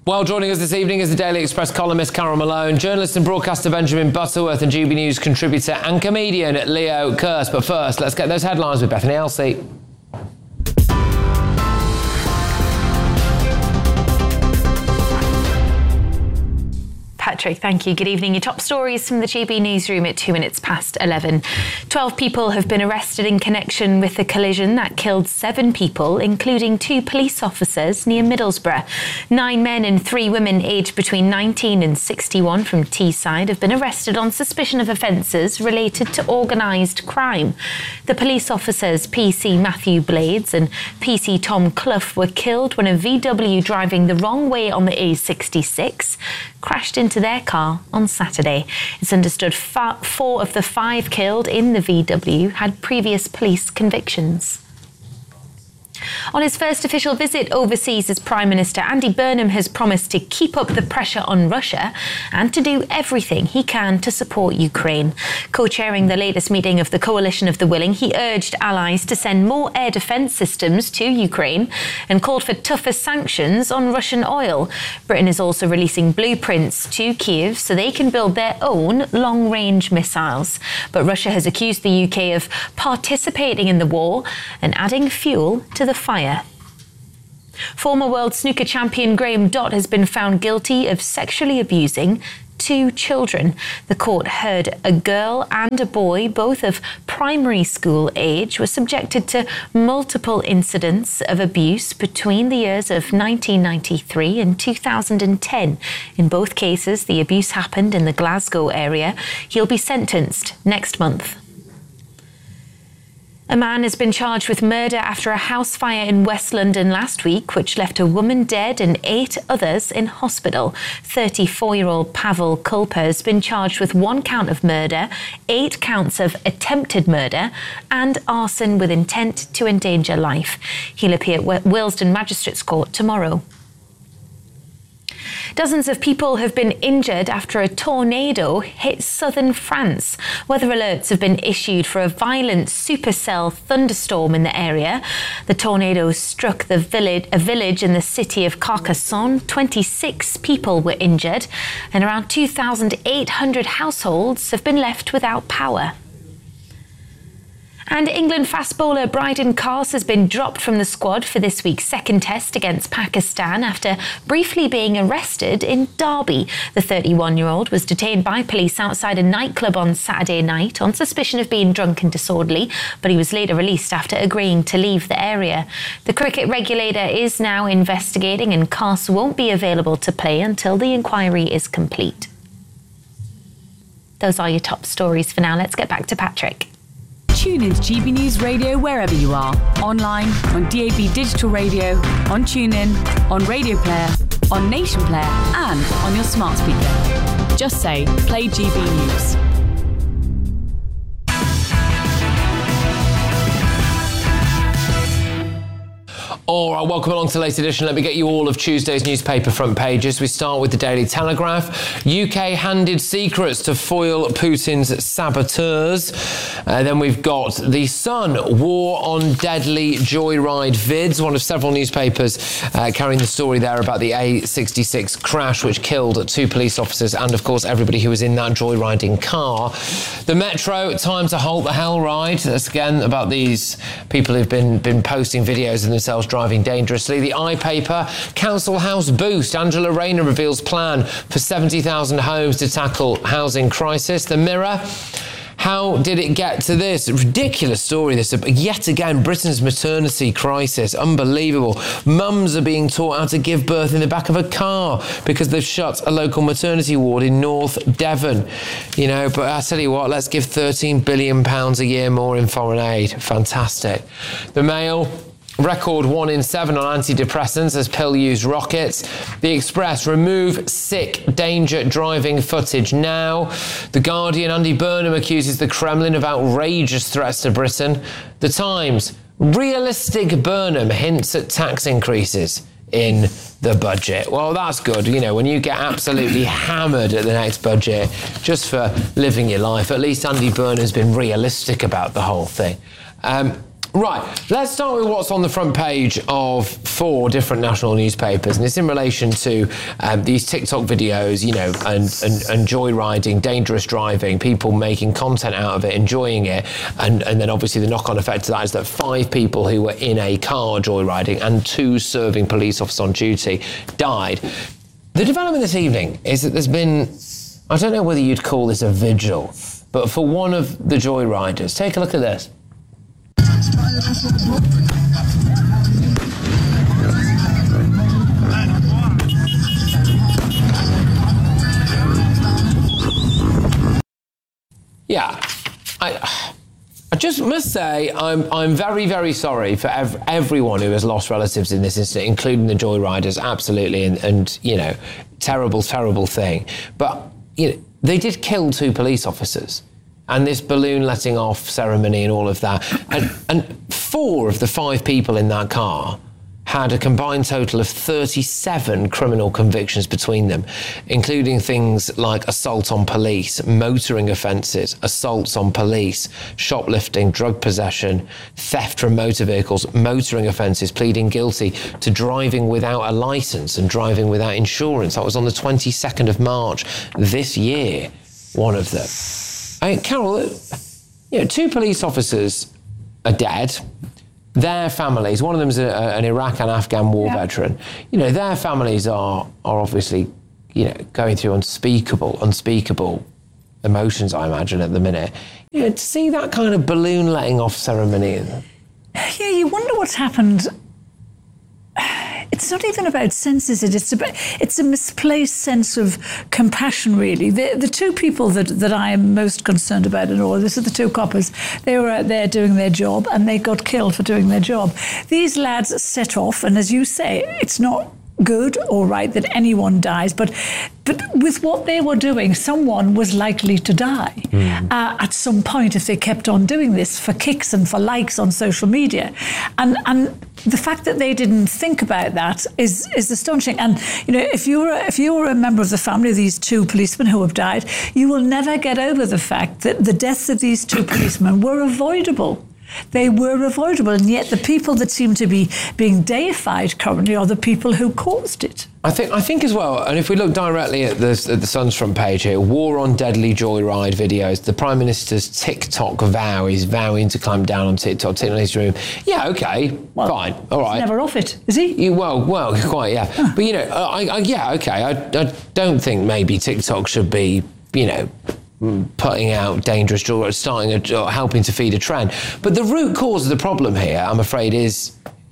Well, joining us this evening is the Daily Express columnist Carol Malone, journalist and broadcaster Benjamin Butterworth, and GB News contributor and comedian Leo Kearse. But first, let's get those headlines with Bethany Elsey. Patrick, thank you. Good evening. Your top stories from the GB newsroom at 2 minutes past 11. 12 people have been arrested in connection with the collision that killed 7 people, including 2 police officers near Middlesbrough. 9 men and 3 women aged between 19 and 61 from Teesside have been arrested on suspicion of offences related to organised crime. The police officers PC Matthew Blades and PC Tom Clough were killed when a VW driving the wrong way on the A66 crashed into their car on Saturday. It's understood 4 of the 5 killed in the VW had previous police convictions. On his first official visit overseas as Prime Minister, Andy Burnham has promised to keep up the pressure on Russia and to do everything he can to support Ukraine. Co-chairing the latest meeting of the Coalition of the Willing, he urged allies to send more air defence systems to Ukraine and called for tougher sanctions on Russian oil. Britain is also releasing blueprints to Kyiv so they can build their own long-range missiles. But Russia has accused the UK of participating in the war and adding fuel to the fire. Former world snooker champion Graham Dott has been found guilty of sexually abusing 2 children. The court heard a girl and a boy, both of primary school age, were subjected to multiple incidents of abuse between the years of 1993 and 2010. In both cases, the abuse happened in the Glasgow area. He'll be sentenced next month. A man has been charged with murder after a house fire in West London last week, which left a woman dead and 8 others in hospital. 34-year-old Pavel Kulpa has been charged with 1 count of murder, 8 counts of attempted murder, and arson with intent to endanger life. He'll appear at Willesden Magistrates Court tomorrow. Dozens of people have been injured after a tornado hit southern France. Weather alerts have been issued for a violent supercell thunderstorm in the area. The tornado struck a village in the city of Carcassonne. 26 people were injured, and around 2,800 households have been left without power. And England fast bowler Bryden Carse has been dropped from the squad for this week's second test against Pakistan after briefly being arrested in Derby. The 31-year-old was detained by police outside a nightclub on Saturday night on suspicion of being drunk and disorderly, but he was later released after agreeing to leave the area. The cricket regulator is now investigating, and Carse won't be available to play until the inquiry is complete. Those are your top stories for now. Let's get back to Patrick. Tune into GB News Radio wherever you are. Online, on DAB Digital Radio, on TuneIn, on Radio Player, on Nation Player, and on your smart speaker. Just say, play GB News. All right, welcome along to the latest edition. Let me get you all of Tuesday's newspaper front pages. We start with the Daily Telegraph. UK handed secrets to foil Putin's saboteurs. Then we've got The Sun, war on deadly joyride vids. One of several newspapers carrying the story there about the A66 crash, which killed 2 police officers and, of course, everybody who was in that joyriding car. The Metro, time to halt the hell ride. That's again about these people who've been posting videos of themselves driving dangerously. The iPaper, Council House boost. Angela Rayner reveals plan for 70,000 homes to tackle housing crisis. The Mirror, how did it get to this? Ridiculous story, this. Yet again, Britain's maternity crisis. Unbelievable. Mums are being taught how to give birth in the back of a car because they've shut a local maternity ward in North Devon. You know, but I tell you what, let's give £13 billion a year more in foreign aid. Fantastic. The Mail, record 1 in 7 on antidepressants as pill use rockets. The Express, remove sick danger driving footage now. The Guardian, Andy Burnham accuses the Kremlin of outrageous threats to Britain. The Times, realistic Burnham hints at tax increases in the budget. Well, that's good. You know, when you get absolutely hammered at the next budget just for living your life, at least Andy Burnham's been realistic about the whole thing. Right, let's start with what's on the front page of 4 different national newspapers, and it's in relation to these TikTok videos, you know, and joyriding, dangerous driving, people making content out of it, enjoying it, and then obviously the knock-on effect to that is that 5 people who were in a car joyriding and 2 serving police officers on duty died. The development this evening is that there's been, I don't know whether you'd call this a vigil, but for one of the joyriders, take a look at this. Yeah, I just must say I'm very, very sorry for everyone who has lost relatives in this incident, including the joyriders, absolutely, and you know, terrible, terrible thing. But you know, they did kill 2 police officers, and this balloon letting off ceremony and all of that, and 4 of the 5 people in that car had a combined total of 37 criminal convictions between them, including things like assault on police, motoring offences, assaults on police, shoplifting, drug possession, theft from motor vehicles, motoring offences, pleading guilty to driving without a licence and driving without insurance. That was on the 22nd of March this year, one of them. Carol, you know, 2 police officers are dead. Their families, one of them's an Iraq and Afghan war veteran, you know, their families are obviously, you know, going through unspeakable emotions, I imagine, at the minute. You know, to see that kind of balloon letting off ceremony. Yeah, you wonder what's happened. It's not even about sense, is it? It's a misplaced sense of compassion, really. The 2 people that I am most concerned about in all this are the 2 coppers. They were out there doing their job and they got killed for doing their job. These lads set off, and as you say, it's not good or right that anyone dies, but with what they were doing, someone was likely to die at some point if they kept on doing this for kicks and for likes on social media. And the fact that they didn't think about that is astonishing. And you know, if you were a member of the family of these 2 policemen who have died, you will never get over the fact that the deaths of these 2 policemen were avoidable. They were avoidable, and yet the people that seem to be being deified currently are the people who caused it. I think as well, and if we look directly at the Sun's front page here, war on deadly joyride videos, the Prime Minister's TikTok vow, he's vowing to clamp down on TikTok in his room. Yeah, okay, well, fine, all right. He's never off it, is he? Well, quite, yeah. Huh. But, you know, I don't think maybe TikTok should be, you know, putting out dangerous joy, helping to feed a trend. But the root cause of the problem here, I'm afraid, is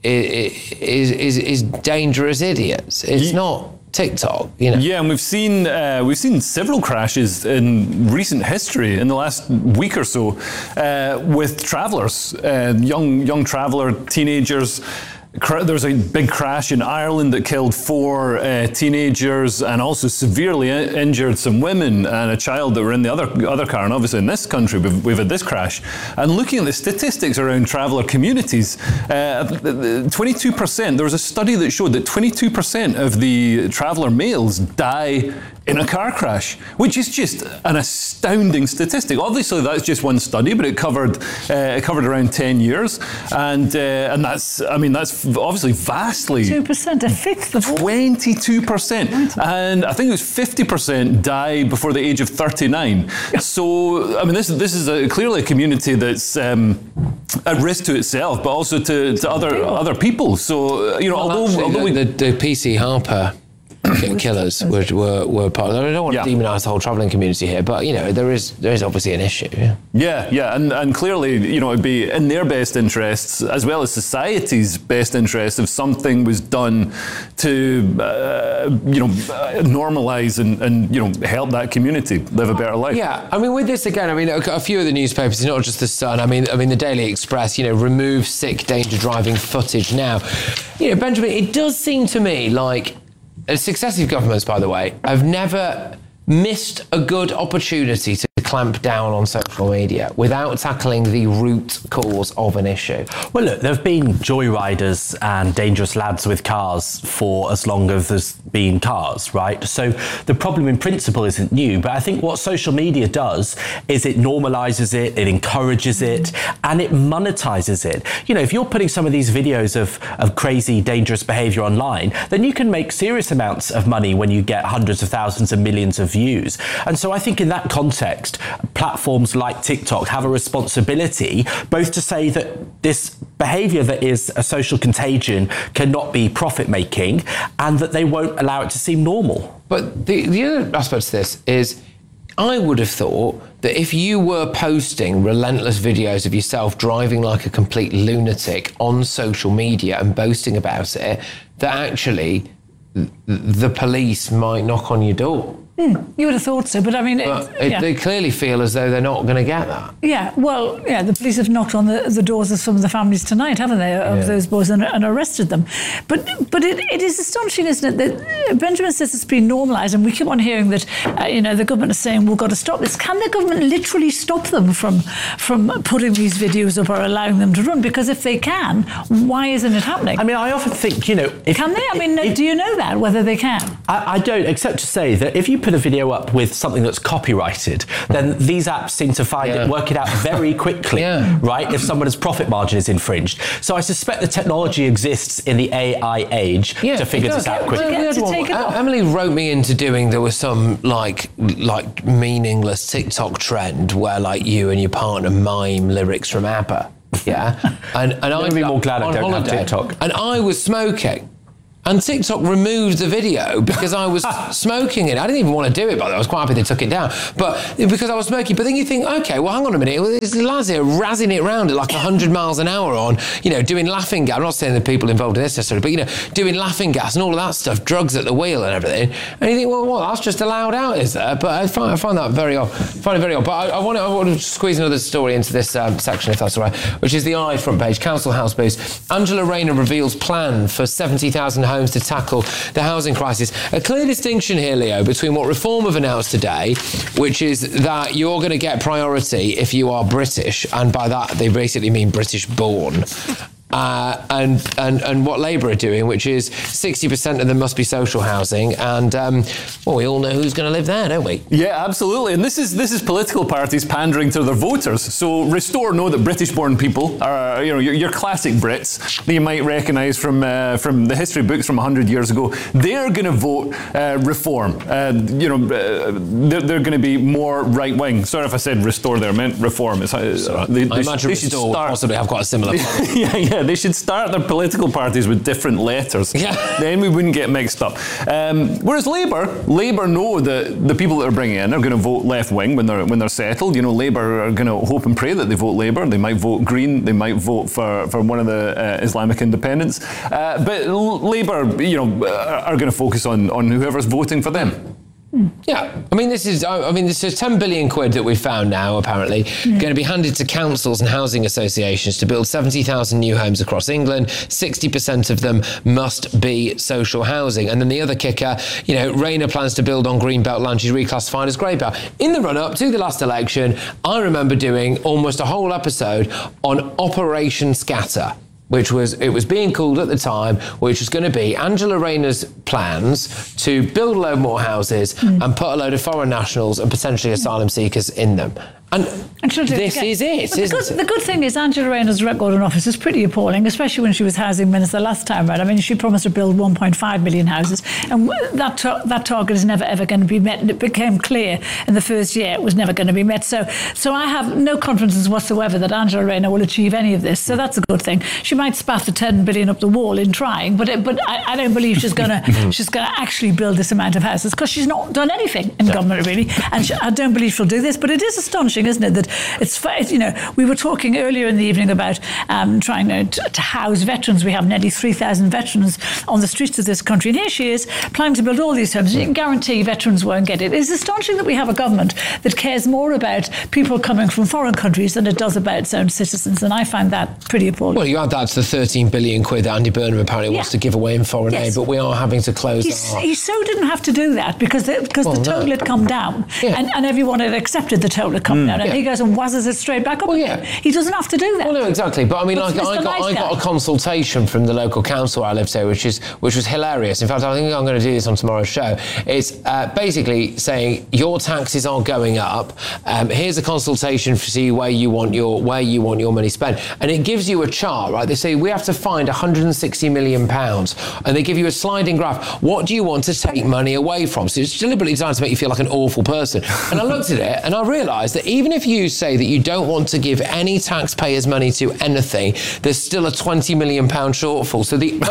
dangerous idiots. It's not TikTok, you know. Yeah, and we've seen several crashes in recent history in the last week or so with travellers, young traveller, teenagers. There was a big crash in Ireland that killed 4 teenagers and also severely injured some women and a child that were in the other car. And obviously in this country, we've had this crash. And looking at the statistics around traveller communities, 22%, there was a study that showed that 22% of the traveller males die in a car crash, which is just an astounding statistic. Obviously, that's just one study, but it covered around 10 years, and that's obviously vastly 2%, a fifth of 22%, and I think it was 50% die before the age of 39. So, I mean, this is clearly a community that's at risk to itself, but also to other people. So, you know, although the PC Harper killers were part of it. I don't want to demonise the whole travelling community here, but you know, there is obviously an issue. Yeah, and clearly, you know, it'd be in their best interests as well as society's best interest if something was done to normalise and you know, help that community live a better life. Yeah, I mean, with this again, I mean, a few of the newspapers, not just the Sun. I mean, the Daily Express, you know, remove sick danger driving footage now. You know, Benjamin, it does seem to me like successive governments, by the way, have never missed a good opportunity to clamp down on social media without tackling the root cause of an issue? Well, look, there have been joyriders and dangerous lads with cars for as long as there's been cars, right? So the problem in principle isn't new, but I think what social media does is it normalizes it, it encourages it, and it monetizes it. You know, if you're putting some of these videos of crazy, dangerous behavior online, then you can make serious amounts of money when you get hundreds of thousands and millions of views. And so I think in that context, platforms like TikTok have a responsibility both to say that this behavior that is a social contagion cannot be profit-making, and that they won't allow it to seem normal. But the other aspect to this is, I would have thought that if you were posting relentless videos of yourself driving like a complete lunatic on social media and boasting about it, that actually the police might knock on your door. You would have thought so, but I mean... They clearly feel as though they're not going to get that. Yeah, well, yeah, the police have knocked on the doors of some of the families tonight, haven't they, of those boys, and arrested them. But it is astonishing, isn't it, that Benjamin says it's been normalised, and we keep on hearing that, the government is saying, we've got to stop this. Can the government literally stop them from putting these videos up or allowing them to run? Because if they can, why isn't it happening? I mean, I often think, can they? I mean, do you know that, whether they can? I don't, except to say that if you put a video up with something that's copyrighted, then these apps seem to work it out very quickly, right? If someone's profit margin is infringed. So I suspect the technology exists in the AI age to figure this out quickly. Emily wrote me into doing, there was some like meaningless TikTok trend where like you and your partner mime lyrics from ABBA. Yeah. And I'd be more glad I don't have TikTok. And I was smoking. And TikTok removed the video because I was smoking it. I didn't even want to do it, but I was quite happy they took it down. But because I was smoking. But then you think, okay, well, hang on a minute. Well, there's lads here razzing it around at like 100 miles an hour on, doing laughing gas. I'm not saying the people involved in this necessarily, but, doing laughing gas and all of that stuff, drugs at the wheel and everything. And you think, well, that's just allowed out, is there? But I find that very odd. But I want to squeeze another story into this section, if that's all right, which is the I front page. Council House boost. Angela Rayner reveals plan for 70,000 homes to tackle the housing crisis. A clear distinction here, Leo, between what Reform have announced today, which is that you're going to get priority if you are British, and by that they basically mean British born. And what Labour are doing, which is 60% of them must be social housing, and we all know who's going to live there, don't we? Yeah, absolutely. And this is political parties pandering to their voters. So Restore know that British-born people are, your classic Brits that you might recognise from the history books from 100 years ago. They're going to vote Reform. They're going to be more right-wing. Sorry if I said Restore there, I meant Reform. I imagine Restore would possibly have quite a similar policy. Yeah, they should start their political parties with different letters. Yeah. Then we wouldn't get mixed up. Whereas Labour know that the people that are bringing in are going to vote left-wing when they're settled. Labour are going to hope and pray that they vote Labour. They might vote Green. They might vote for one of the Islamic independents. But Labour, are going to focus on whoever's voting for them. Yeah, this is 10 billion quid that we've found now, apparently, going to be handed to councils and housing associations to build 70,000 new homes across England. 60% of them must be social housing. And then the other kicker, Rayner plans to build on Greenbelt land she's reclassified as grey belt. In the run-up to the last election, I remember doing almost a whole episode on Operation Scatter, which was being called at the time, which was going to be Angela Rayner's plans to build a load more houses and put a load of foreign nationals and potentially asylum seekers in them. And this is it, isn't it? The good thing is Angela Rayner's record in office is pretty appalling, especially when she was housing minister last time round. She promised to build 1.5 million houses, and that target is never, ever going to be met. And it became clear in the first year it was never going to be met. So I have no confidence whatsoever that Angela Rayner will achieve any of this. So that's a good thing. She might spaff the 10 billion up the wall in trying, but I don't believe she's going to actually build this amount of houses, because she's not done anything in government, really. And I don't believe she'll do this. But it is astonishing. thing, isn't it? That it's, we were talking earlier in the evening about trying to house veterans. We have nearly 3,000 veterans on the streets of this country. And here she is planning to build all these homes. You can guarantee veterans won't get it. It's astonishing that we have a government that cares more about people coming from foreign countries than it does about its own citizens. And I find that pretty appalling. Well, you add that to the 13 billion quid that Andy Burnham apparently wants to give away in foreign aid, but we are having to close that. He so didn't have to do that because the total had come down and everyone had accepted the total had come down. And he goes and wazzes it straight back up. He doesn't have to do that. Well, no, exactly. But I mean, I got a consultation from the local council where I lived here, which was hilarious. In fact, I think I'm going to do this on tomorrow's show. It's basically saying your taxes are going up. Here's a consultation to see where you want your money spent, and it gives you a chart, right? They say we have to find £160 million, and they give you a sliding graph. What do you want to take money away from? So it's deliberately designed to make you feel like an awful person. And I looked at it and I realised that even if you say that you don't want to give any taxpayers money to anything, there's still a £20 million shortfall. So the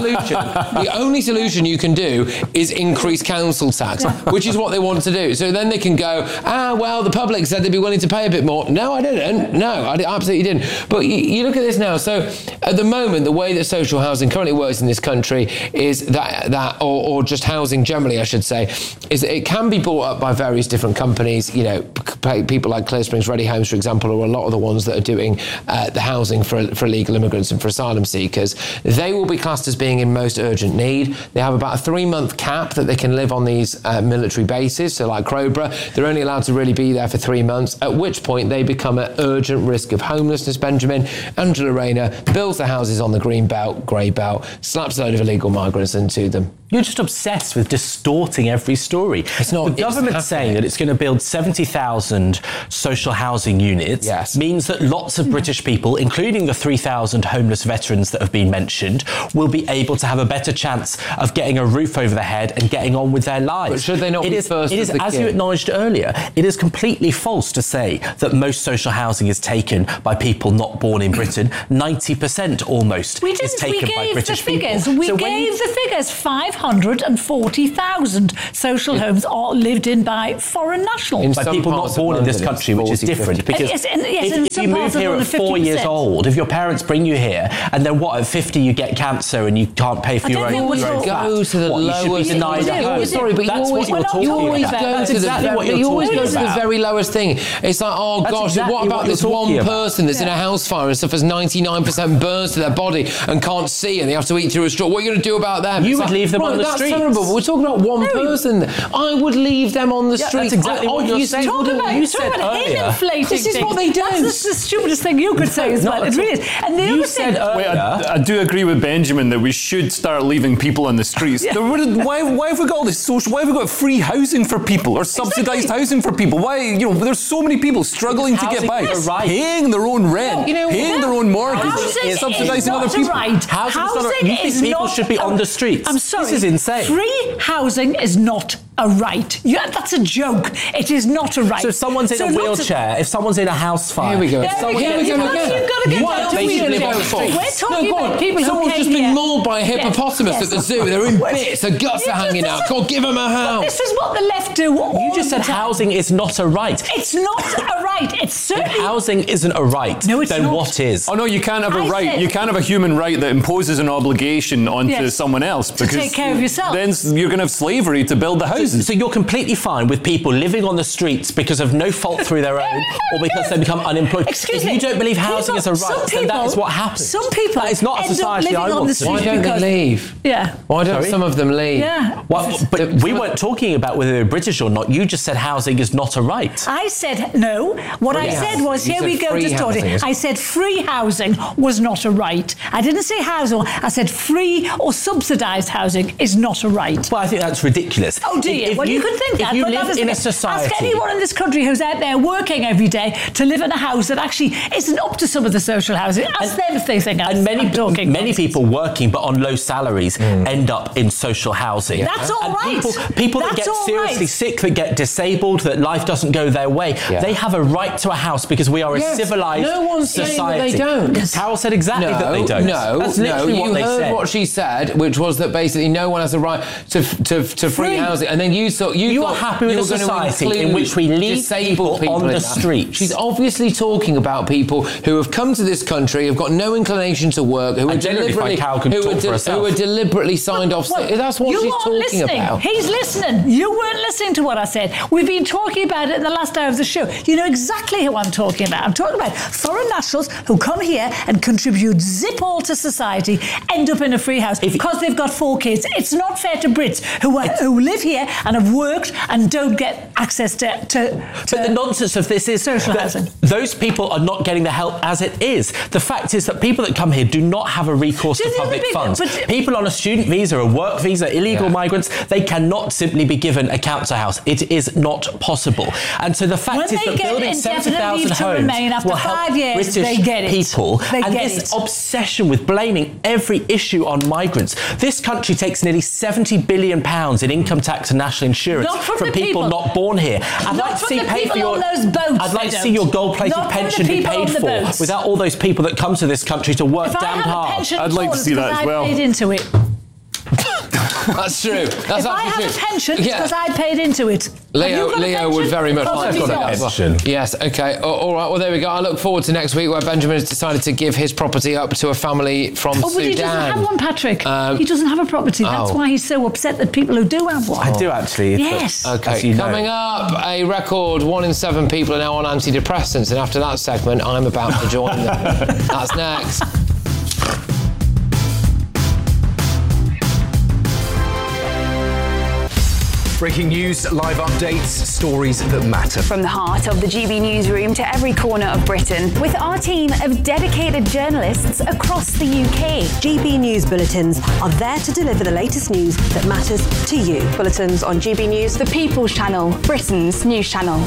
only solution you can do is increase council tax, which is what they want to do. So then they can go, well, the public said they'd be willing to pay a bit more. No, I didn't. No, I absolutely didn't. But you look at this now. So at the moment, the way that social housing currently works in this country is that or just housing generally, I should say, is that it can be bought up by various different companies. People like Clear Springs Ready Homes, for example, are a lot of the ones that are doing the housing for illegal immigrants and for asylum seekers. They will be classed as being in most urgent need. They have about a 3-month cap that they can live on these military bases. So like Crowborough, they're only allowed to really be there for 3 months, at which point they become at urgent risk of homelessness. Benjamin, Angela Rayner builds the houses on the green belt, grey belt, slaps a load of illegal migrants into them. You're just obsessed with distorting every story. It's not. The government's saying that it's going to build 70,000 social housing units. Means that lots of British people, including the 3,000 homeless veterans that have been mentioned, will be able to have a better chance of getting a roof over their head and getting on with their lives. But should they not be first? It is, as you acknowledged earlier, it is completely false to say that most social housing is taken by people not born in Britain. 90% almost is taken by British people. We gave the figures. 540,000 social homes are lived in by foreign nationals. By people not born in this country, which is different. Because if you move here at 4 years old, if your parents bring you here, and then at 50 you get cancer and you can't pay for your own flat, go to the lowest. Sorry, but that's what you're talking about. That's exactly what you're talking about. You always go to the very lowest thing. It's like, oh gosh, what about this one person that's in a house fire and suffers 99% burns to their body and can't see and they have to eat through a straw? What are you going to do about them? You would leave them on the streets. That's terrible. We're talking about one person. I would leave them on the streets. That's exactly what you're saying. You said earlier. This is what they do. That's the stupidest thing you could say as well. It really is. And the other thing. I do agree with Benjamin that we should start leaving people on the streets. Why have we got all this social? Why have we got free housing for people or subsidised housing for people? Why, there's so many people struggling to get by, paying their own rent, paying their own mortgage, subsidising other people. Housing you think people should be on the streets? I'm sorry. This is insane. Free housing is not a right. That's a joke. It is not a right. So if someone's in a wheelchair, if someone's in a house fire... Here we go. You've got to get what they should live on the streets. We're talking about people who someone's just been mauled by a hippopotamus at the zoo. They're in bits. Their guts are hanging out. God, give them a house. This is what the left do. You just said housing is not a right. It's not a right. It's certainly... If housing isn't a right, no, it's then not. what is? Oh, no, you can't have a right. You can't have a human right that imposes an obligation onto someone else. To take care of yourself. Then you're going to have slavery to build the houses. So you're completely fine with people living on the streets because of no fault through their own or because they become unemployed. Excuse me. If you don't believe housing is a right, then that is what happens. Some people that is not a society I want to. Why don't they leave? Yeah. Why don't some of them leave? Yeah. But we weren't talking about whether they're British or not. You just said housing is not a right. I said no. What I said was, here we go, distorting. I said free housing was not a right. I didn't say housing. I said free or subsidised housing is not a right. Well, I think that's ridiculous. Oh, do you? Well, you could think that. If you live in a society... Ask anyone in this country who's out there working every day to live in a house that actually isn't up to some of the social housing. Ask them if they think and many people working but on low salaries end up in social housing. That's all right. People that get seriously sick, that get disabled, that life doesn't go their way, they have a right to a house because we are a civilised society. No one's saying that they don't. Carol said exactly that they don't. No, that's literally what they said. You heard what she said, which was that basically no one has a right to free housing, and then you thought you thought are happy with you a were going to society in include which we leave disabled people on in the that. streets. She's obviously talking about people who have come to this country, have got no inclination to work, who are deliberately signed off. That's what she's talking listening. about. He's listening. You weren't listening to what I said. We've been talking about it in the last hour of the show. You know exactly who I'm talking about. I'm talking about foreign nationals who come here and contribute zip all to society, end up in a free house because they've got 4 kids. It's not fair to Brits who live here and have worked and don't get access to But the nonsense of this is social housing. Those people are not getting the help as it is. The fact is that people that come here do not have a recourse to public funds. People on a student visa, a work visa, illegal migrants, they cannot simply be given a council house. It is not possible. And so the fact is that building 70,000 homes will help British people. And this obsession with blaming every issue on migrants. This country takes nearly £70 billion in income tax and national insurance from people not born here. I'd like to see your gold-plated pension be paid for without all those people that come to this country to work damned hard. I'd like to see that as well. I paid into it. That's true. If I have a pension, it's because I paid into it. Leo would very much like got a pension. Yes, okay. All right, well, there we go. I look forward to next week where Benjamin has decided to give his property up to a family from Sudan. But he doesn't have one, Patrick. He doesn't have a property. That's why he's so upset that people who do have one. I do actually. Yes. Okay, coming up, a record 1 in 7 people are now on antidepressants, and after that segment, I'm about to join them. That's next. Breaking news, live updates, stories that matter. From the heart of the GB newsroom to every corner of Britain, with our team of dedicated journalists across the UK. GB News Bulletins are there to deliver the latest news that matters to you. Bulletins on GB News, The People's Channel, Britain's news channel.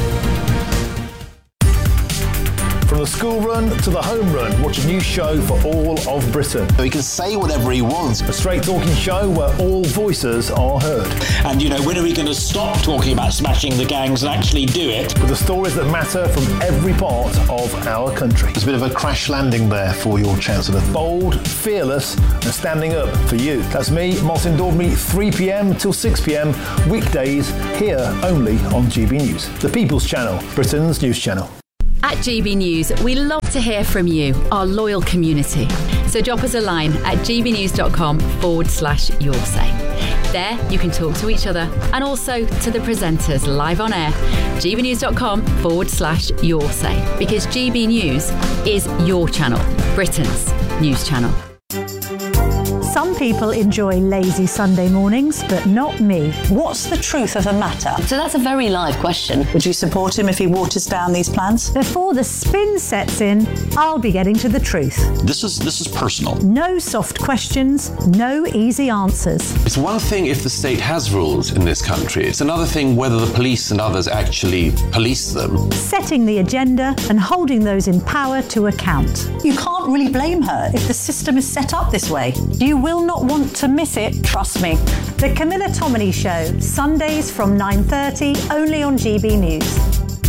From the school run to the home run, watch a new show for all of Britain. So he can say whatever he wants. A straight talking show where all voices are heard. And, you know, when are we going to stop talking about smashing the gangs and actually do it? With the stories that matter from every part of our country. There's a bit of a crash landing there for your Chancellor. Bold, fearless and standing up for you. That's me, Martin Daubney, 3 p.m. till 6 p.m. weekdays here only on GB News. The People's Channel, Britain's news channel. At GB News, we love to hear from you, our loyal community. So drop us a line at gbnews.com/yoursay. There you can talk to each other and also to the presenters live on air. gbnews.com/yoursay, because GB News is your channel, Britain's news channel. Some people enjoy lazy Sunday mornings, but not me. What's the truth of the matter? So that's a very live question. Would you support him if he waters down these plans? Before the spin sets in, I'll be getting to the truth. This is personal. No soft questions, no easy answers. It's one thing if the state has rules in this country. It's another thing whether the police and others actually police them. Setting the agenda and holding those in power to account. You can't really blame her if the system is set up this way. You will not want to miss it, trust me. The Camilla Tominey Show, Sundays from 9:30, only on GB News.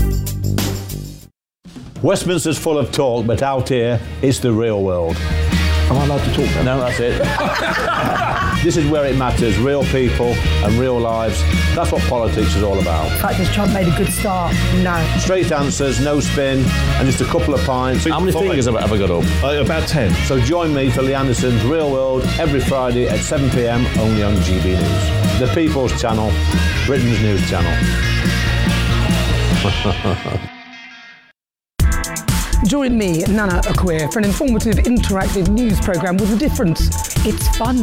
Westminster's full of talk, but out here, it's the real world. Am I allowed to talk then? No, that's it. This is where it matters, real people and real lives. That's what politics is all about. In fact, this Trump made a good start. No. Straight answers, no spin, and just a couple of pints. How many fingers have I ever got up? About 10. So join me for Lee Anderson's Real World every Friday at 7 p.m, only on GB News. The People's Channel, Britain's news channel. Join me, Nana Akwe, for an informative, interactive news programme with a difference. It's fun.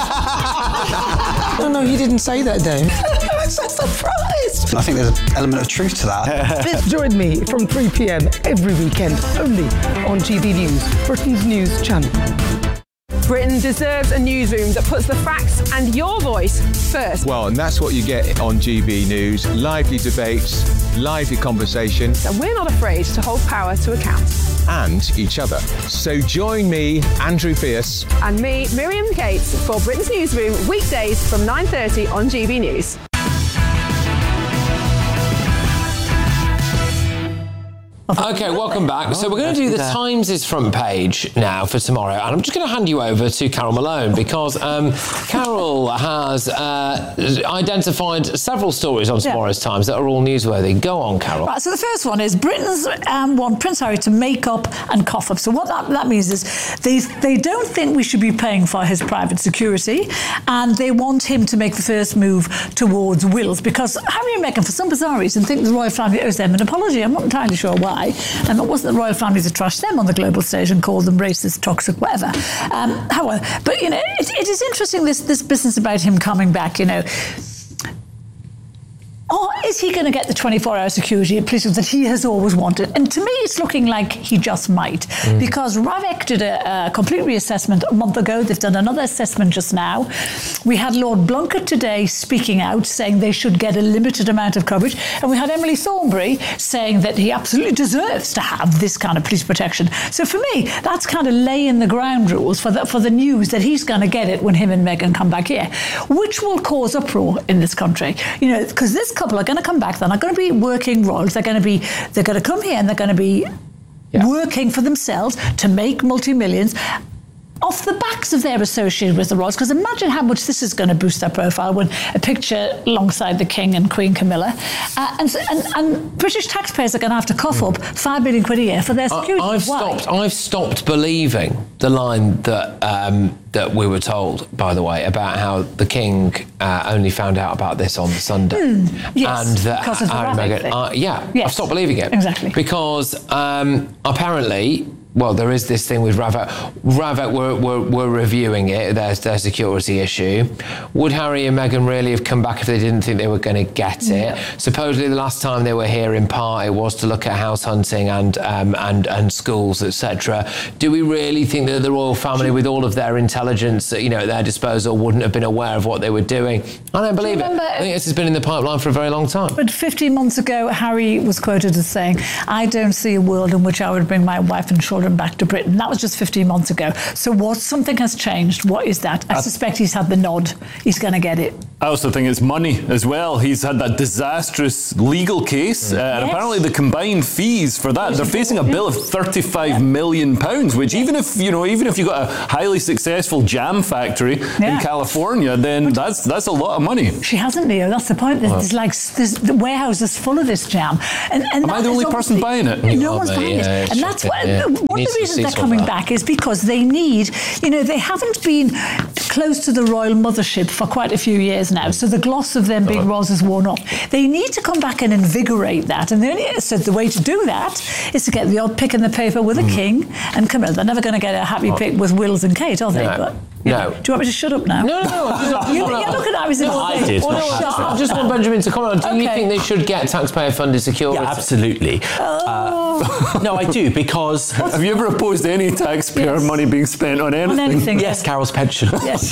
No, you didn't say that, though. I'm so surprised. I think there's an element of truth to that. Join me from 3 p.m. every weekend, only on GB News, Britain's news channel. Britain deserves a newsroom that puts the facts and your voice first. Well, and that's what you get on GB News. Lively debates, lively conversation. And we're not afraid to hold power to account. And each other. So join me, Andrew Pierce. And me, Miriam Cates, for Britain's Newsroom, weekdays from 9:30 on GB News. Okay, welcome back. So we're going to do the Times' front page now for tomorrow, and I'm just going to hand you over to Carol Malone because Carol has identified several stories on tomorrow's Times that are all newsworthy. Go on, Carol. Right, so the first one is Britons want Prince Harry to make up and cough up. So what that means is they don't think we should be paying for his private security, and they want him to make the first move towards wills because Harry and Meghan, for some bizarre reason, think the royal family owes them an apology. I'm not entirely sure why. And it wasn't the royal family that trashed them on the global stage and called them racist, toxic, whatever. However, but it is interesting this business about him coming back. Or is he going to get the 24-hour security at places that he has always wanted? And to me, it's looking like he just might. Because RAVEC did a complete reassessment a month ago. They've done another assessment just now. We had Lord Blunkett today speaking out, saying they should get a limited amount of coverage. And we had Emily Thornberry saying that he absolutely deserves to have this kind of police protection. So for me, that's kind of laying the ground rules for the news that he's going to get it when him and Meghan come back here, which will cause uproar in this country. Because this couple are going to come back. They're not going to be working royals. They're going to come here and they're going to be working for themselves to make multi-millions off the backs of their association with the royals. Because imagine how much this is going to boost their profile when a picture alongside the King and Queen Camilla, and British taxpayers are going to have to cough up £5 million a year for their security. I've stopped believing the line that we were told, by the way, about how the King only found out about this on Sunday. Yes, and that because of the Harry and Meghan, I've stopped believing it. Exactly. Because apparently, well, there is this thing with RAVEC. RAVEC were reviewing it, their security issue. Would Harry and Meghan really have come back if they didn't think they were going to get it? Supposedly the last time they were here in part, it was to look at house hunting and schools, etc. Do we really think that the royal family, with all of their intelligence at their disposal, wouldn't have been aware of what they were doing? I don't believe it. I think this has been in the pipeline for a very long time. But 15 months ago, Harry was quoted as saying, "I don't see a world in which I would bring my wife and children back to Britain." That was just 15 months ago. So something has changed. What is that? I suspect he's had the nod. He's going to get it. I also think it's money as well. He's had that disastrous legal case, and apparently the combined fees for that, they're facing a bill of £35 million, which even if you've got a highly successful jam factory in California, then that's a lot of money. She hasn't, Leo. That's the point. There's the warehouse is full of this jam. And am I the only person buying it? No one's buying it. And that's one of the reasons they're coming back is because they need, they haven't been close to the royal mothership for quite a few years now. So the gloss of them being royals is worn off. They need to come back and invigorate that. And the way to do that is to get the odd pick in the paper with a King and Camilla. They're never going to get a happy pick with Wills and Kate, are they? No. Do you want me to shut up now? No. You're looking at me. I did. I just want Benjamin to comment on. Do you think they should get taxpayer-funded security? Yeah, absolutely. No, I do, because... Have you ever opposed any taxpayer money being spent on anything? On anything. Yes, Carol's pension. Yes.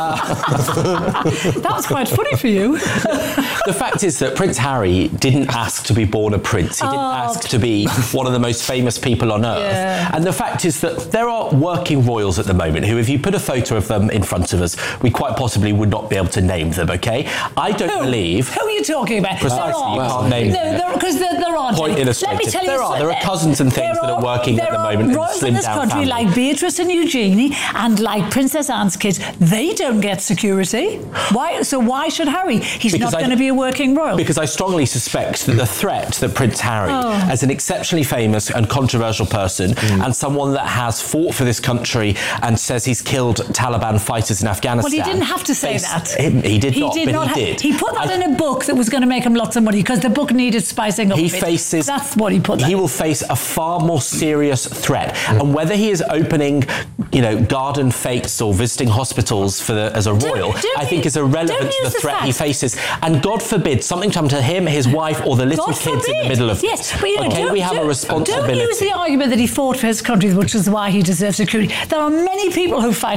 That was quite funny for you. The fact is that Prince Harry didn't ask to be born a prince. He didn't ask to be one of the most famous people on earth. Yeah. And the fact is that there are working royals at the moment who, if you put a photo of them in front of us, we quite possibly would not be able to name them, okay? I don't believe... Who are you talking about? Precisely, you can't name them. Because there aren't. Point illustrated. Let me tell you there are cousins and things that are working at the moment. There are royals in this country like Beatrice and Eugenie and like Princess Anne's kids. They don't get security. Why? So why should Harry? He's not going to be a working royal. Because I strongly suspect that the threat that Prince Harry, as an exceptionally famous and controversial person, and someone that has fought for this country and says he's killed Taliban fighters in Afghanistan. Well, he didn't have to say that. He did not, but he did. He put that in a book that was going to make him lots of money because the book needed spicing up. That's what he put there. He will face a far more serious threat. And whether he is opening, garden fetes or visiting hospitals as a royal, I think is irrelevant to the threat he faces. And God forbid something come to him, his wife, or the little kids in the middle of this. Yes, but we have a responsibility. Don't use the argument that he fought for his country, which is why he deserves security. There are many people who fight for this country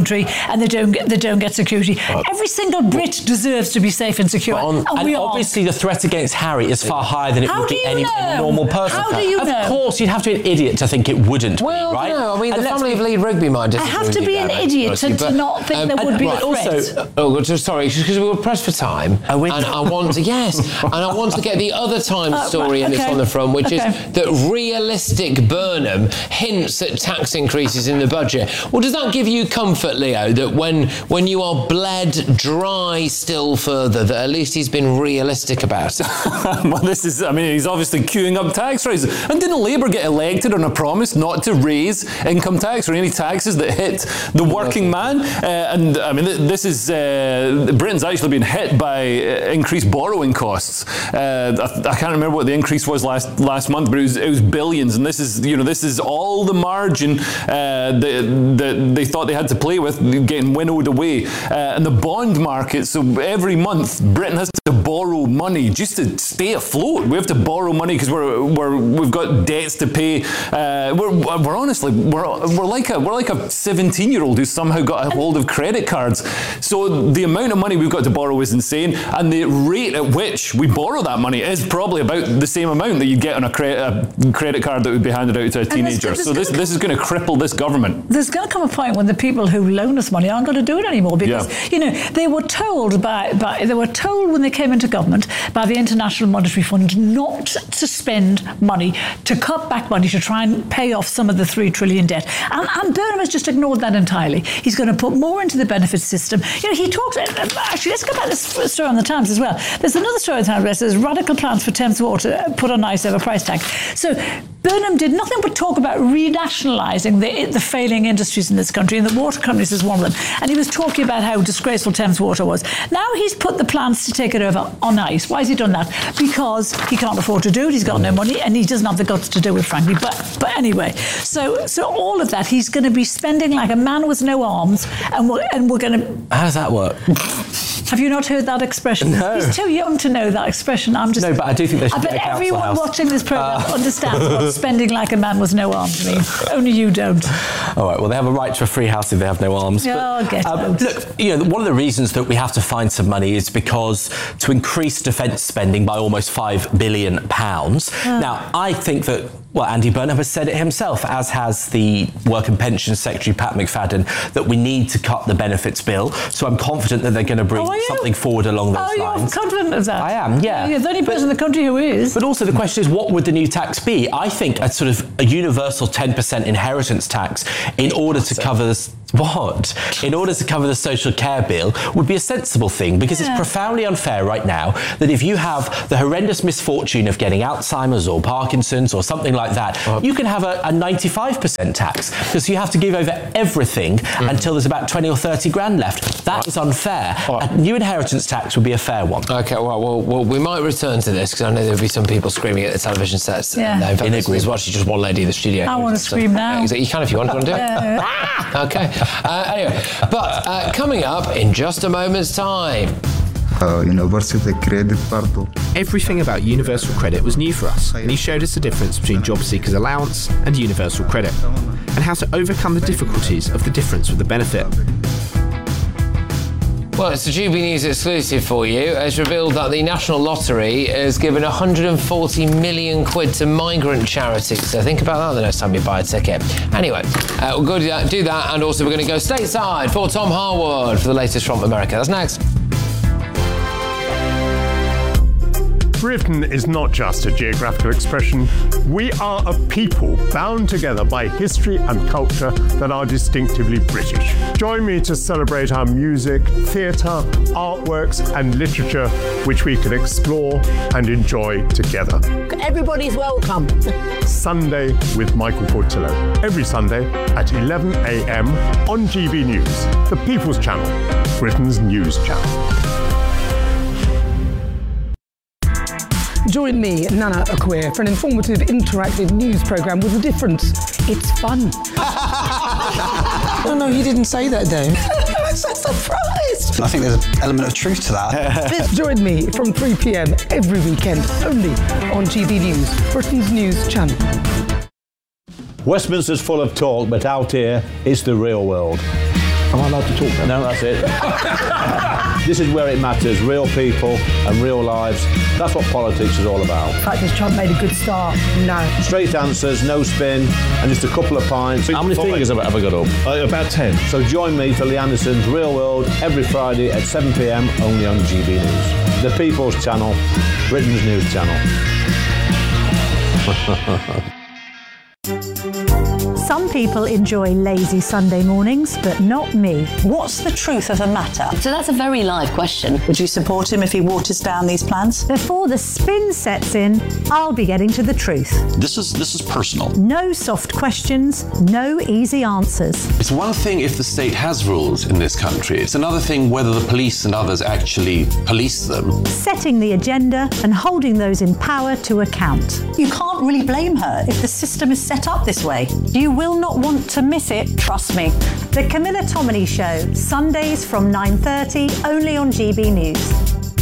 country and they don't get security. Every single Brit deserves to be safe and secure. And obviously the threat against Harry is far higher than it would be any normal person. How do you know? Of course, you'd have to be an idiot to think it wouldn't be, right? No, I mean, the family of Lead Rugby might disagree. I have to be an idiot to not think there would be a threat. Also, sorry, because we were pressed for time, and I want to get the other Times story in this on the front, which is that realistic Burnham hints at tax increases in the budget. Well, does that give you comfort, Leo, that when you are bled dry still further, that at least he's been realistic about it? Well, he's obviously queuing up tax raises. And didn't Labour get elected on a promise not to raise income tax or any taxes that hit the working man? This is Britain's actually been hit by increased borrowing costs. I can't remember what the increase was last month, but it was billions. And this is all the margin that they thought they had to play with, getting winnowed away. And the bond market. So every month, Britain has to borrow money just to stay afloat. We have to borrow money because we've got debts to pay. We're honestly like a 17-year-old who's somehow got a hold of credit cards. So the amount of money we've got to borrow is insane, and the rate at which we borrow that money is probably about the same amount that you get on a credit card that would be handed out to a teenager. So this is going to cripple this government. There's going to come a point when the people who loan us money aren't going to do it anymore because they were told when they came into government by the International Monetary Fund not to spend money, to cut back money to try and pay off some of the 3 trillion debt. And Burnham has just ignored that entirely. He's going to put more into the benefits system. He talks. Actually, let's go back to this story on the Times as well. There's another story on the Times that says radical plans for Thames Water put on ice over price tag. So Burnham did nothing but talk about renationalising the failing industries in this country, and the water companies is one of them. And he was talking about how disgraceful Thames Water was. Now he's put the plans to take it over on ice. Why has he done that? Because he can't afford to do it. He's got no money, and he doesn't have the guts to do it, frankly. But anyway, so all of that, he's going to be spending like a man with no arms, and we're going to. How does that work? Have you not heard that expression? No. He's too young to know that expression. No, but I do think they should get a council everyone house. Watching this programme understands what spending like a man with no arms means. Only you don't. All right, well, they have a right to a free house if they have no arms. Oh, get out. Look, one of the reasons that we have to find some money is because to increase defence spending by almost £5 billion. Now, I think that, Andy Burnham has said it himself, as has the Work and Pensions Secretary, Pat McFadden, that we need to cut the benefits bill. So I'm confident that they're going to bring something forward along those lines. You're confident of that? I am, yeah. You're the only person in the country who is. But also the question is, what would the new tax be? I think a sort of a universal 10% inheritance tax in order to cover this. What? In order to cover the social care bill would be a sensible thing, because it's profoundly unfair right now that if you have the horrendous misfortune of getting Alzheimer's or Parkinson's or something like that, you can have a 95% tax, because you have to give over everything until there's about 20 or 30 grand left. That is unfair. A new inheritance tax would be a fair one. Okay, well, we might return to this, because I know there'll be some people screaming at the television sets. Yeah. There's actually just one lady in the studio. I want to scream now. You can if you want. Do you want to do it? Okay. Anyway, but coming up in just a moment's time. Everything about Universal Credit was new for us, and he showed us the difference between Job Seekers Allowance and Universal Credit, and how to overcome the difficulties of the difference with the benefit. Well, it's a GB News exclusive for you. It's revealed that the National Lottery has given 140 million quid to migrant charities. So think about that the next time you buy a ticket. Anyway, we'll go do that, and also we're going to go stateside for Tom Harwood for the latest from America. That's next. Britain is not just a geographical expression. We are a people bound together by history and culture that are distinctively British. Join me to celebrate our music, theatre, artworks and literature, which we can explore and enjoy together. Everybody's welcome. Sunday with Michael Portillo. Every Sunday at 11 a.m. on GB News, the People's Channel, Britain's news channel. Join me, Nana Akua, for an informative, interactive news programme with a difference. It's fun. No, you didn't say that, though. I'm so surprised. I think there's an element of truth to that. Join me from 3 p.m. every weekend, only on GB News, Britain's news channel. Westminster's full of talk, but out here, it's the real world. Am I allowed to talk then? No, that's it. This is where it matters. Real people and real lives. That's what politics is all about. In fact, has Trump made a good start? No. Straight answers, no spin, and just a couple of pints. How many fingers have I got up? About 10. So join me for Lee Anderson's Real World every Friday at 7 p.m. only on GB News. The People's Channel, Britain's news channel. Some people enjoy lazy Sunday mornings, but not me. What's the truth of the matter? So that's a very live question. Would you support him if he waters down these plans? Before the spin sets in, I'll be getting to the truth. This is personal. No soft questions, no easy answers. It's one thing if the state has rules in this country. It's another thing whether the police and others actually police them. Setting the agenda and holding those in power to account. You can't really blame her if the system is set up this way. You will not want to miss it, trust me. The Camilla Tominey Show, Sundays from 9:30, only on GB News.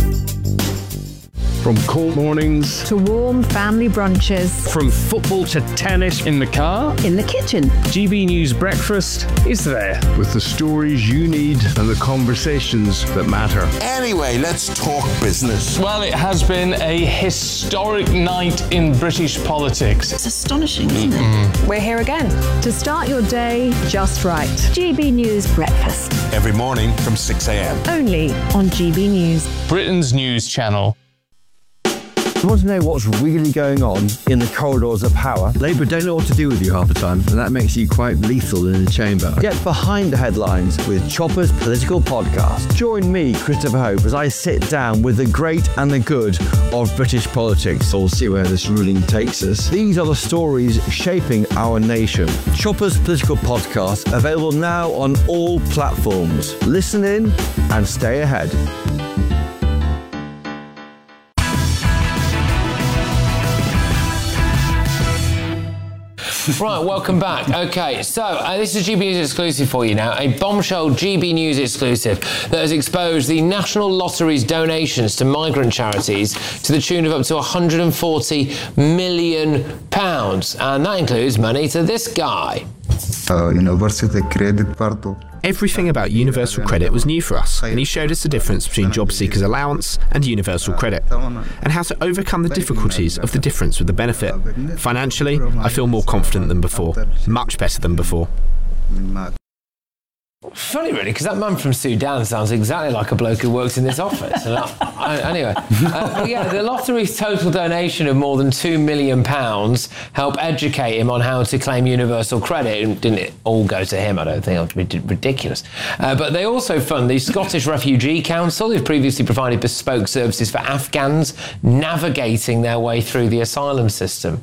From cold mornings to warm family brunches. From football to tennis in the car, in the kitchen. GB News Breakfast is there with the stories you need and the conversations that matter. Anyway, let's talk business. Well, it has been a historic night in British politics. It's astonishing, isn't it? We're here again. To start your day just right. GB News Breakfast. Every morning from 6 a.m. Only on GB News. Britain's news channel. You want to know what's really going on in the corridors of power? Labour don't know what to do with you half the time, and that makes you quite lethal in the chamber. Get behind the headlines with Chopper's Political Podcast. Join me, Christopher Hope, as I sit down with the great and the good of British politics. We'll see where this ruling takes us. These are the stories shaping our nation. Chopper's Political Podcast, available now on all platforms. Listen in and stay ahead. Right, welcome back. Okay, so this is GB News exclusive for you now. A bombshell GB News exclusive that has exposed the National Lottery's donations to migrant charities to the tune of up to £140 million. And that includes money to this guy. Everything about Universal Credit was new for us, and he showed us the difference between Job Seekers Allowance and Universal Credit, and how to overcome the difficulties of the difference with the benefit. Financially, I feel more confident than before, much better than before. Funny, really, because that man from Sudan sounds exactly like a bloke who works in this office. Anyway, but yeah, the lottery's total donation of more than £2 million helped educate him on how to claim universal credit. And didn't it all go to him? I don't think that would be ridiculous. But they also fund the Scottish Refugee Council, who've previously provided bespoke services for Afghans navigating their way through the asylum system.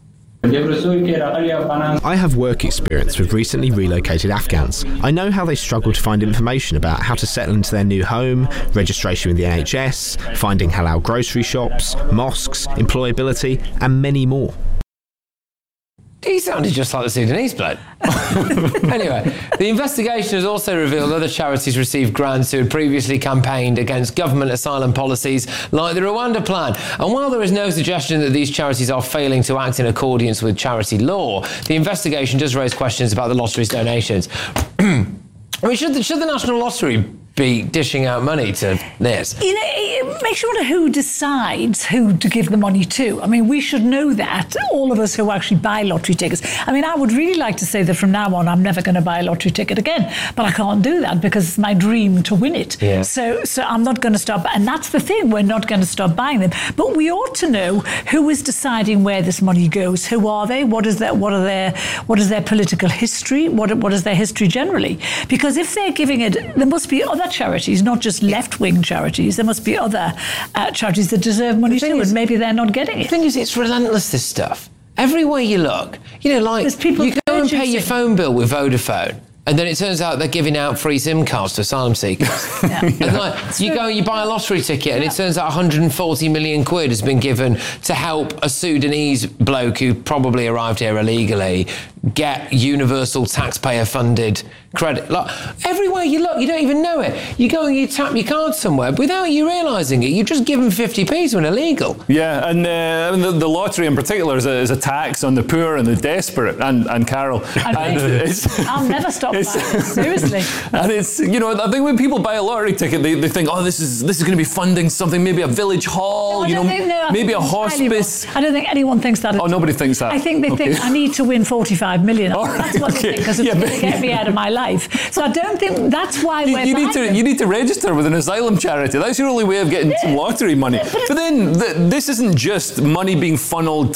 I have work experience with recently relocated Afghans. I know how they struggle to find information about how to settle into their new home, registration with the NHS, finding halal grocery shops, mosques, employability, and many more. He sounded just like the Sudanese bloke. Anyway, the investigation has also revealed other charities received grants who had previously campaigned against government asylum policies like the Rwanda Plan. And while there is no suggestion that these charities are failing to act in accordance with charity law, the investigation does raise questions about the lottery's donations. I mean, should the National Lottery be dishing out money to this? You know, it makes you wonder who decides who to give the money to. I mean, we should know that, all of us who actually buy lottery tickets. I mean, I would really like to say that from now on I'm never going to buy a lottery ticket again, but I can't do that because it's my dream to win it. Yeah. So I'm not going to stop, and that's the thing, we're not going to stop buying them. But we ought to know who is deciding where this money goes. Who are they? What is their political history? What is their history generally? Because if they're giving it, there must be other charities, not just left-wing charities. There must be other charities that deserve money too, and maybe they're not getting it. The thing is, it's relentless, this stuff. Everywhere you look, you know, like, you go and pay your phone bill with Vodafone, and then it turns out they're giving out free SIM cards to asylum seekers. And like, you go and you buy a lottery ticket, and it turns out 140 million quid has been given to help a Sudanese bloke who probably arrived here illegally get universal taxpayer-funded credit. Like, everywhere you look, you don't even know it. You go and you tap your card somewhere without you realising it. You just give them 50p to an illegal. Yeah, and the lottery in particular is a tax on the poor and the desperate, and Carol. I'll never stop buying it, seriously. And it's, you know, I think when people buy a lottery ticket, they think, oh, this is going to be funding something, maybe a village hall, maybe a hospice. I don't think anyone thinks that. Oh, nobody thinks that. I think they think I need to win 45 million. That's what they think, because it's going to get me out of my life. So I don't think that's why we're you need to register with an asylum charity. That's your only way of getting some lottery money. But then this isn't just money being funneled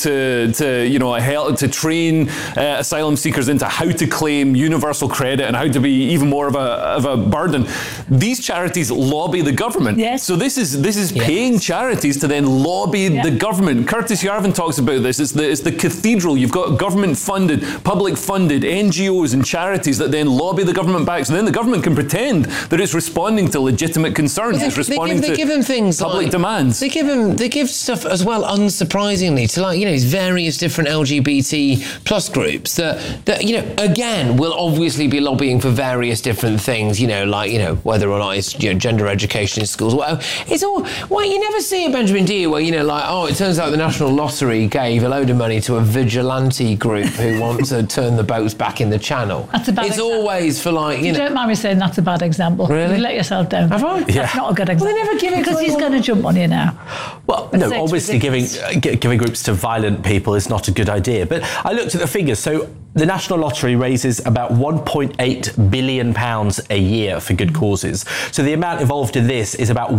to train asylum seekers into how to claim universal credit and how to be even more of a burden. These charities lobby the government. Yes. So this is paying charities to then lobby the government. Curtis Yarvin talks about this. It's the cathedral. You've got government-funded, public-funded NGOs and charities that then lobby the government back. So then the government can pretend that it's responding to legitimate concerns. It's responding they give them things public like, demands. They give stuff as well, unsurprisingly, to these various different LGBT plus groups that again will obviously be lobbying for various different things. Whether or not it's gender education in schools. It's all. Well, you never see a Benjamin Deere where it turns out the National Lottery gave a load of money to a vigilante group who want to turn the boats back in the channel. That's a bad example. Always for You don't mind me saying that's a bad example. Really? You let yourself down. Have I? That's not a good example. Well, they never give it because he's going to jump on you now. Well, no, obviously giving groups to violent people is not a good idea. But I looked at the figures. So the National Lottery raises about £1.8 billion a year for good causes. So the amount involved in this is about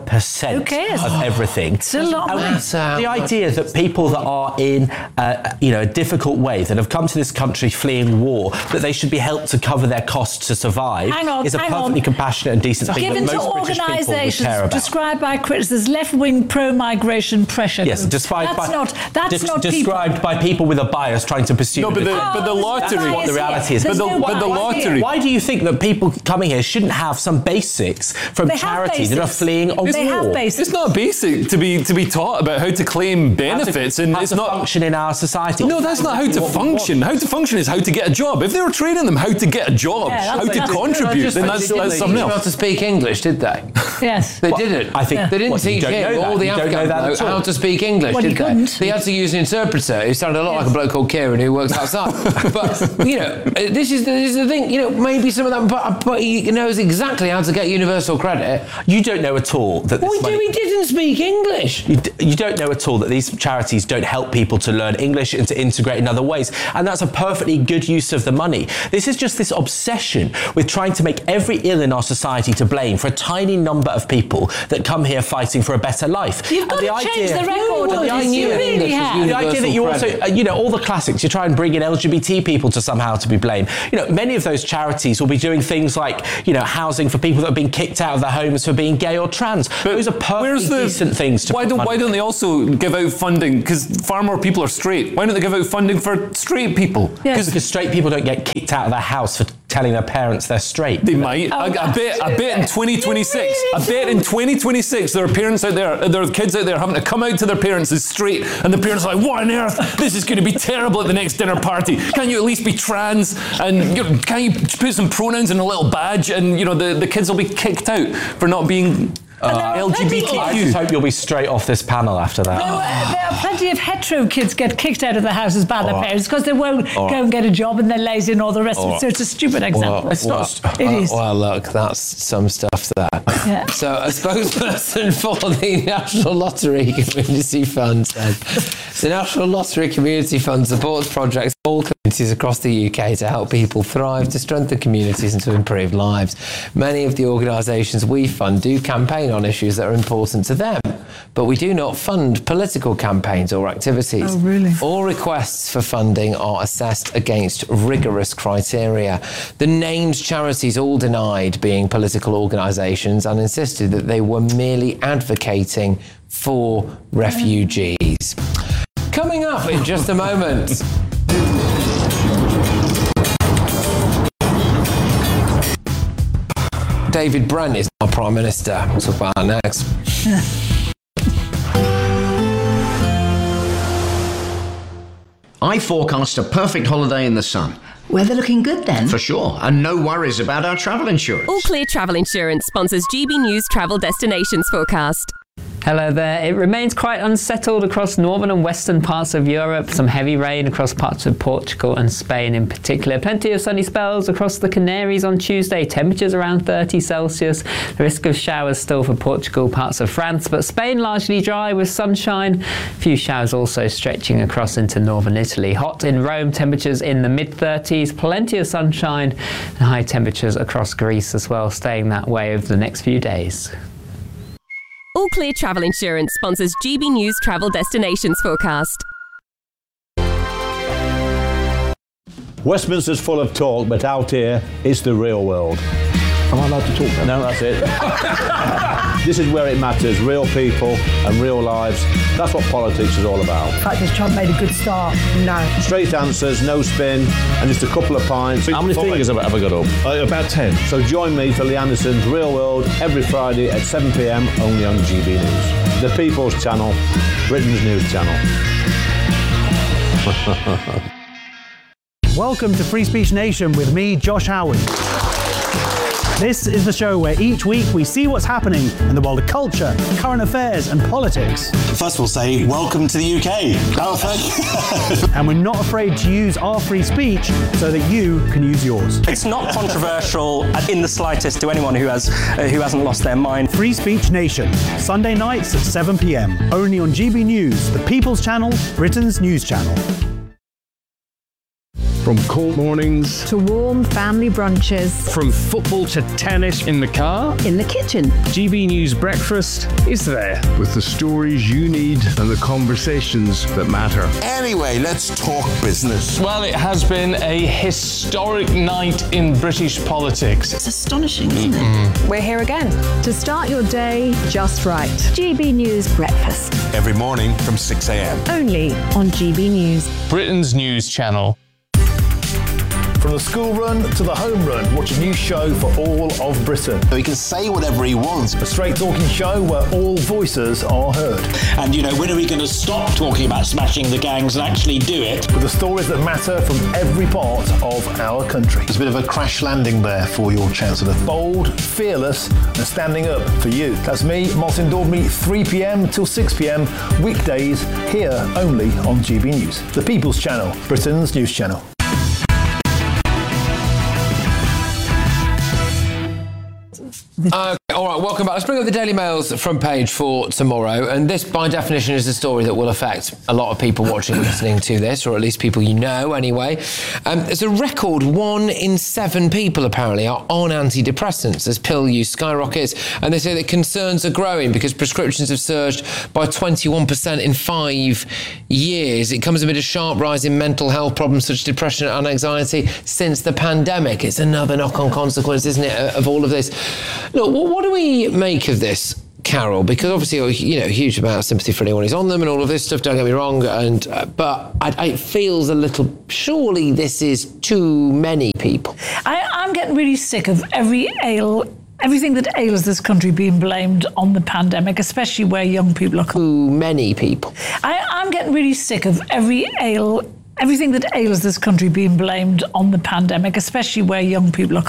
1% of everything. It's a lot. The idea that people that are in a difficult way, that have come to this country fleeing war, that they should be helped to cover their costs to survive is a perfectly compassionate and decent thing Given that to most British people would care organisations about. described by critics as left-wing pro-migration pressure Yes, groups. described people. by people with a bias trying to pursue. No, but the lottery. That's what the reality is. But the lottery. Why do you think that people coming here shouldn't have some basics from charities that are fleeing a war? They have basics. It's not basic to be taught about how to claim benefits, and it's not function in our society. No, that's not how to function. How to function is how to get a job. If they were training them how to get a job, how to contribute, then that's something else. How to speak English, did they? Yes. They didn't. I think they didn't teach him or the Afghan bloke how to speak English, did they? He had to use an interpreter who sounded a lot like a bloke called Kieran who works outside. But this is the thing. Maybe some of that, but he knows exactly how to get universal credit. You don't know at all that. He didn't speak English. You don't know at all that these charities don't help people to learn English and to integrate in other ways, and that's a perfectly good use of the money. This is just this obsession with trying to make every ill in our society to blame for a tiny number of people that come here fighting for a better life. You've got to change the record. The idea that you also, all the classics, you try and bring in LGBT people to somehow to be blamed. Many of those charities will be doing things like, housing for people that have been kicked out of their homes for being gay or trans. But those are perfectly decent things to why don't they also give out funding? Because far more people are straight. Why don't they give out funding for straight people? Because straight people don't get kicked out of their house for telling their parents they're straight. They might. I bet in 2026. I bet in 2026 there are parents out there, there are kids out there having to come out to their parents as straight, and the parents are like, "What on earth? This is going to be terrible at the next dinner party. Can you at least be trans? And can you put some pronouns in a little badge?" And the kids will be kicked out for not being LGBTQ. I just hope you'll be straight off this panel after that. There are plenty of hetero kids get kicked out of the houses by their parents because they won't go and get a job and they're lazy and all the rest of it. So it's a stupid example. It is. Well, look, that's some stuff there. Yeah. So a spokesperson for the National Lottery Community Fund said, the National Lottery Community Fund supports projects in all communities across the UK to help people thrive, to strengthen communities and to improve lives. Many of the organisations we fund do campaign on issues that are important to them, but we do not fund political campaigns or activities. Oh, really? All requests for funding are assessed against rigorous criteria. The named charities all denied being political organisations and insisted that they were merely advocating for refugees. Coming up in just a moment. David Brent is our Prime Minister. We'll talk about that next. I forecast a perfect holiday in the sun. Weather looking good then? For sure, and no worries about our travel insurance. All Clear Travel Insurance sponsors GB News Travel Destinations Forecast. Hello there. It remains quite unsettled across northern and western parts of Europe. Some heavy rain across parts of Portugal and Spain in particular. Plenty of sunny spells across the Canaries on Tuesday. Temperatures around 30 Celsius. The risk of showers still for Portugal, parts of France, but Spain largely dry with sunshine. A few showers also stretching across into northern Italy. Hot in Rome, temperatures in the mid-30s. Plenty of sunshine and high temperatures across Greece as well, staying that way over the next few days. All Clear Travel Insurance sponsors GB News Travel Destinations Forecast. Westminster's full of talk, but out here, it's the real world. Am I allowed to talk then? No, that's it. This is where it matters, real people and real lives. That's what politics is all about. In fact, has Trump made a good start? No. Straight answers, no spin, and just a couple of pints. How many fingers have I got up? About 10. So join me for Lee Anderson's Real World every Friday at 7 p.m. only on GB News. The People's Channel, Britain's news channel. Welcome to Free Speech Nation with me, Josh Howard. This is the show where each week we see what's happening in the world of culture, current affairs and politics. First we'll say, welcome to the UK. And we're not afraid to use our free speech so that you can use yours. It's not controversial in the slightest to anyone who hasn't lost their mind. Free Speech Nation, Sunday nights at 7 p.m. only on GB News, the People's Channel, Britain's news channel. From cold mornings to warm family brunches. From football to tennis in the car. In the kitchen. GB News Breakfast is there with the stories you need and the conversations that matter. Anyway, let's talk business. Well, it has been a historic night in British politics. It's astonishing, isn't it? We're here again. To start your day just right. GB News Breakfast. Every morning from 6 a.m. Only on GB News. Britain's news channel. From the school run to the home run, watch a new show for all of Britain. So he can say whatever he wants. A straight talking show where all voices are heard. And, you know, when are we going to stop talking about smashing the gangs and actually do it? With the stories that matter from every part of our country. There's a bit of a crash landing there for your Chancellor. Bold, fearless and standing up for you. That's me, Martin Daubney, 3 p.m. till 6 p.m. weekdays here only on GB News. The People's Channel, Britain's news channel. All right, welcome back. Let's bring up the Daily Mail's front page for tomorrow. And this, by definition, is a story that will affect a lot of people watching and listening to this, or at least people you know anyway. There's a record 1 in 7 people, apparently, are on antidepressants as pill use skyrockets. And they say that concerns are growing because prescriptions have surged by 21% in 5 years. It comes amid a sharp rise in mental health problems such as depression and anxiety since the pandemic. It's another knock-on consequence, isn't it, of all of this? Look, what do we make of this, Carol? Because obviously, you know, a huge amount of sympathy for anyone who's on them and all of this stuff, don't get me wrong, but it feels a little, surely this is too many people. I'm getting really sick of everything that ails this country being blamed on the pandemic, especially where young people are... Too many people. I'm getting really sick of everything that ails this country being blamed on the pandemic, especially where young people are